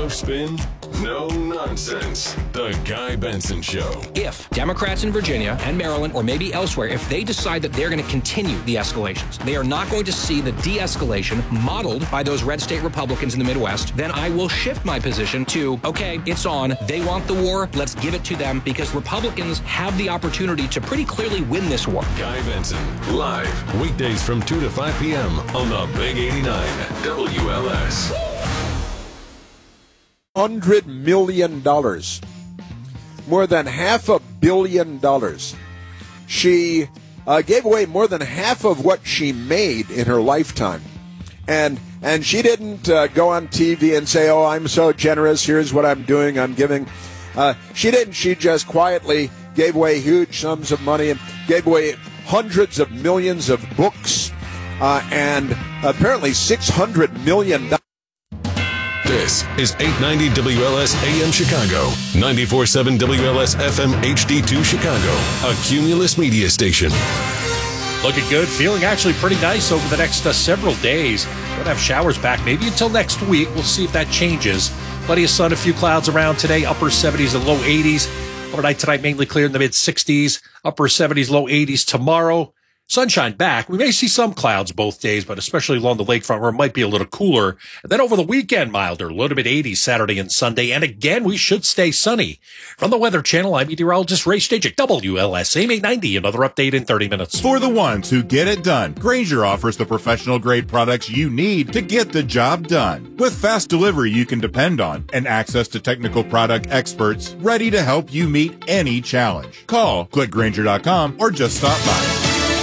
No spin, no nonsense. The Guy Benson Show. If Democrats in Virginia and Maryland, or maybe elsewhere, if they decide that they're going to continue the escalations, they are not going to see the de-escalation modeled by those red state Republicans in the Midwest, then I will shift my position to, okay, it's on. They want the war. Let's give it to them, because Republicans have the opportunity to pretty clearly win this war. Guy Benson, live, weekdays from 2 to 5 p.m. on the Big 89 WLS. $100 million. More than $500 million. She gave away more than half of what she made in her lifetime. And she didn't go on TV and say, oh, I'm so generous, here's what I'm doing, I'm giving. She didn't. She just quietly gave away huge sums of money and gave away hundreds of millions of books and apparently $600 million. This is 890 WLS AM Chicago, 94.7 WLS FM HD2 Chicago, a Cumulus media station. Looking good, feeling actually pretty nice over the next several days. Don't have showers back maybe until next week. We'll see if that changes. Plenty of sun, a few clouds around today, upper 70s and low 80s. Overnight tonight, mainly clear in the mid 60s, upper 70s, low 80s tomorrow. Sunshine back. We may see some clouds both days, but especially along the lakefront where it might be a little cooler. And then over the weekend, milder, low to mid 80s Saturday and Sunday. And again, we should stay sunny. From the Weather Channel, I'm meteorologist Ray Stagik, WLS AM 890. Another update in 30 minutes. For the ones who get it done, Grainger offers the professional grade products you need to get the job done. With fast delivery you can depend on and access to technical product experts ready to help you meet any challenge. Call, click Grainger.com, or just stop by.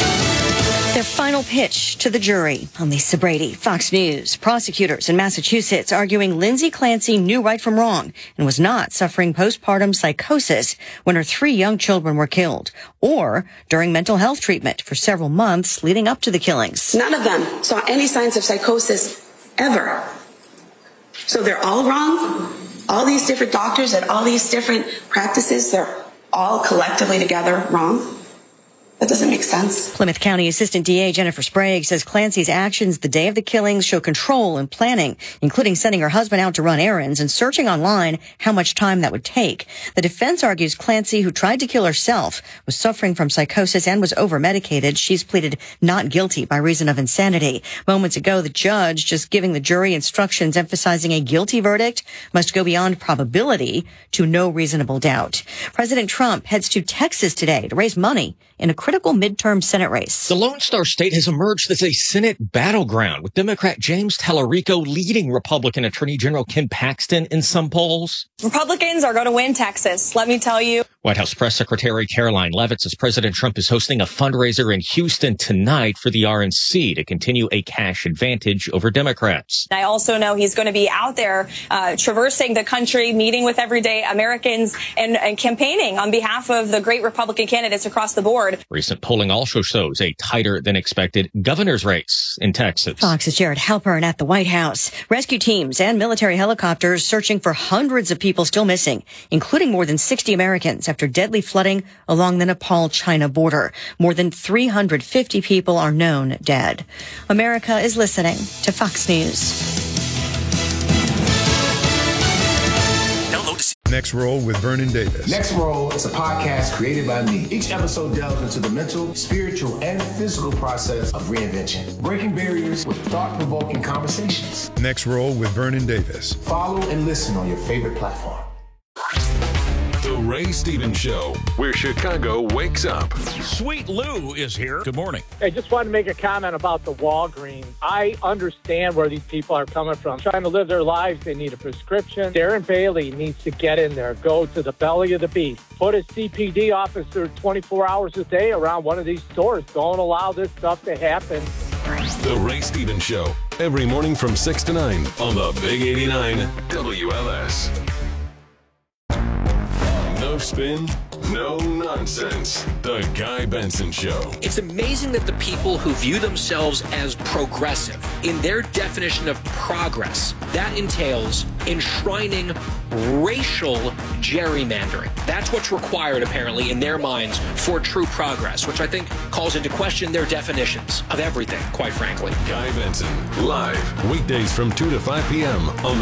Their final pitch to the jury on Lisa Brady, Fox News. Prosecutors in Massachusetts arguing Lindsay Clancy knew right from wrong and was not suffering postpartum psychosis when her 3 young children were killed, or during mental health treatment for several months leading up to the killings. None of them saw any signs of psychosis ever. So they're all wrong. All these different doctors and all these different practices, they're all collectively together wrong. That doesn't make sense. Plymouth County Assistant DA Jennifer Sprague says Clancy's actions the day of the killings show control and planning, including sending her husband out to run errands and searching online how much time that would take. The defense argues Clancy, who tried to kill herself, was suffering from psychosis and was over-medicated. She's pleaded not guilty by reason of insanity. Moments ago, the judge just giving the jury instructions emphasizing a guilty verdict must go beyond probability to no reasonable doubt. President Trump heads to Texas today to raise money in a critical midterm Senate race. The Lone Star State has emerged as a Senate battleground, with Democrat James Tallarico leading Republican Attorney General Ken Paxton in some polls. Republicans are going to win Texas, let me tell you. White House Press Secretary Caroline Leavitt says President Trump is hosting a fundraiser in Houston tonight for the RNC to continue a cash advantage over Democrats. I also know he's going to be out there traversing the country, meeting with everyday Americans and campaigning on behalf of the great Republican candidates across the board. Recent polling also shows a tighter than expected governor's race in Texas. Fox's Jared Halpern at the White House. Rescue teams and military helicopters searching for hundreds of people still missing, including more than 60 Americans after deadly flooding along the Nepal-China border. More than 350 people are known dead. America is listening to Fox News. Next Roll with Vernon Davis. Next Roll is a podcast created by me. Each episode delves into the mental, spiritual, and physical process of reinvention, breaking barriers with thought-provoking conversations. Next Roll with Vernon Davis. Follow and listen on your favorite platform. The Ray Stevens Show, where Chicago wakes up. Sweet Lou is here. Good morning. I just wanted to make a comment about the Walgreens. I understand where these people are coming from. Trying to live their lives, they need a prescription. Darren Bailey needs to get in there, go to the belly of the beast. Put a CPD officer 24 hours a day around one of these stores. Don't allow this stuff to happen. The Ray Stevens Show, every morning from 6 to 9 on the Big 89 WLS. No spin, no nonsense. The Guy Benson Show. It's amazing that the people who view themselves as progressive, in their definition of progress, that entails enshrining racial gerrymandering. That's what's required, apparently, in their minds for true progress, which I think calls into question their definitions of everything, quite frankly. Guy Benson, live, weekdays from 2 to 5 p.m. on the